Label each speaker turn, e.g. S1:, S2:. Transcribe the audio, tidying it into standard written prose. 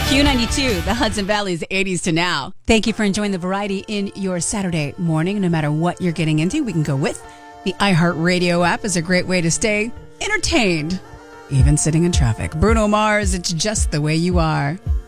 S1: Q92, the Hudson Valley's 80s to now. Thank you for enjoying the variety in your Saturday morning. No matter what you're getting into, we can go with. The iHeartRadio app is a great way to stay entertained, even sitting in traffic. Bruno Mars, it's just the way you are.